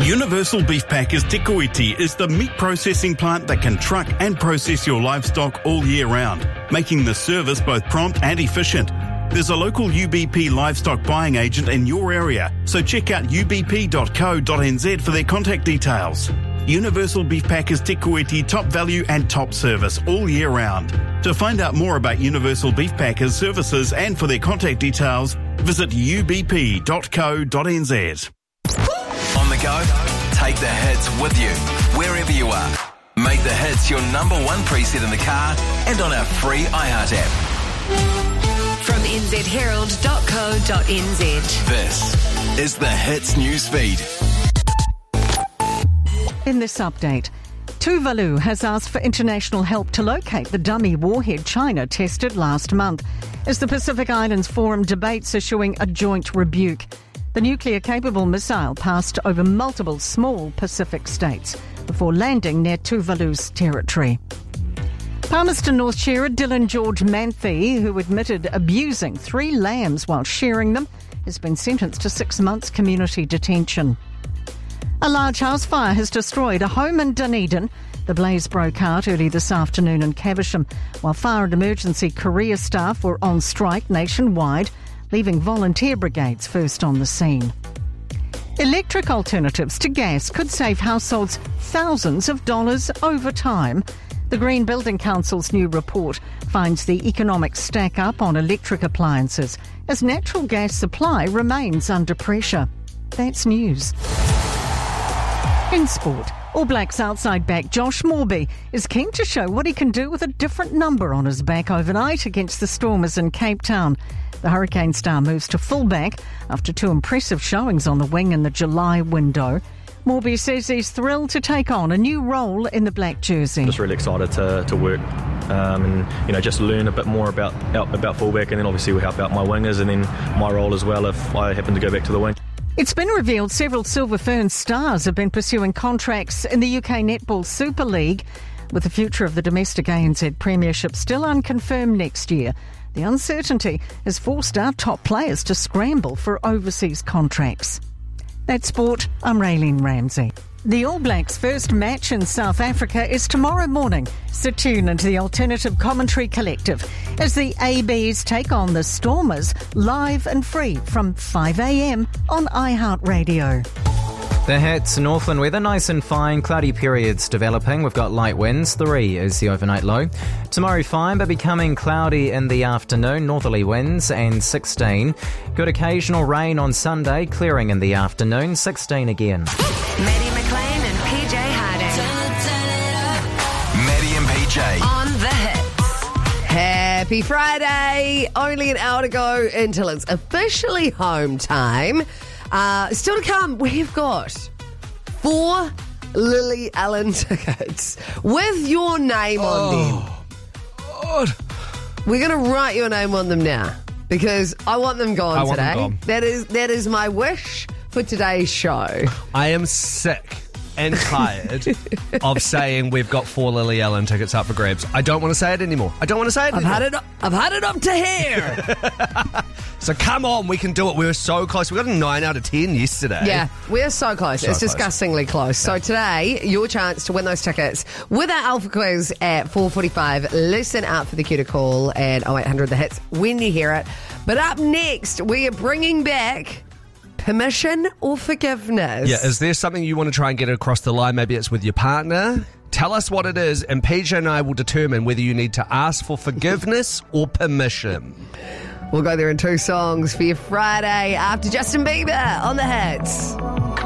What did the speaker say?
Universal Beef Packers Te Kuiti is the meat processing plant that can truck and process your livestock all year round, making the service both prompt and efficient. There's a local UBP livestock buying agent in your area, so check out ubp.co.nz for their contact details. Universal Beef Packers Te Kuiti, top value and top service all year round. To find out more about Universal Beef Packers services and for their contact details, visit ubp.co.nz. On the go, take the hits with you, wherever you are. Make the hits your number one preset in the car and on our free iHeart app. From nzherald.co.nz. This is the Hits newsfeed. In this update, Tuvalu has asked for international help to locate the dummy warhead China tested last month, as the Pacific Islands Forum debates issuing a joint rebuke. The nuclear-capable missile passed over multiple small Pacific states before landing near Tuvalu's territory. Palmerston North Shearer Dylan George Manthe, who admitted abusing 3 lambs while shearing them, has been sentenced to 6 months community detention. A large house fire has destroyed a home in Dunedin. The blaze broke out early this afternoon in Caversham, while fire and emergency career staff were on strike nationwide, leaving volunteer brigades first on the scene. Electric alternatives to gas could save households thousands of dollars over time. The Green Building Council's new report finds the economic stack up on electric appliances as natural gas supply remains under pressure. That's news. In sport, All Blacks outside back Josh Morby is keen to show what he can do with a different number on his back overnight against the Stormers in Cape Town. The Hurricane star moves to fullback after 2 impressive showings on the wing in the July window. Morby says he's thrilled to take on a new role in the black jersey. Just really excited to work and just learn a bit more about fullback, and then obviously we'll help out my wingers and then my role as well if I happen to go back to the wing. It's been revealed several Silver Fern stars have been pursuing contracts in the UK Netball Super League, with the future of the domestic ANZ Premiership still unconfirmed next year. The uncertainty has forced our top players to scramble for overseas contracts. That's sport. I'm Raylene Ramsey. The All Blacks' first match in South Africa is tomorrow morning, so tune into the Alternative Commentary Collective as the ABs take on the Stormers live and free from 5 a.m. on iHeartRadio. The Hits, Northland weather, nice and fine, cloudy periods developing. We've got light winds, 3 is the overnight low. Tomorrow fine, but becoming cloudy in the afternoon, northerly winds, and 16. Good occasional rain on Sunday, clearing in the afternoon, 16 again. Maddie McLean and PJ Harding. Maddie and PJ. On the Hits. Happy Friday! Only an hour to go until it's officially home time. Still to come, we've got 4 Lily Allen tickets with your name on them. God. We're going to write your name on them now because I want them gone today. Them gone. That is my wish for today's show. I am sick and tired of saying we've got 4 Lily Allen tickets up for grabs. I don't want to say it anymore. I've had it up to here. So come on, we can do it. We were so close. We got a 9 out of 10 yesterday. Yeah, we're so close. It's close. Disgustingly close. So today, your chance to win those tickets with our Alpha Quiz at 4:45. Listen out for the cue to call and 0800 the hits when you hear it. But up next, we are bringing back permission or forgiveness. Yeah, is there something you want to try and get across the line? Maybe it's with your partner. Tell us what it is, and PJ and I will determine whether you need to ask for forgiveness or permission. We'll go there in 2 songs for your Friday after Justin Bieber on the Hits.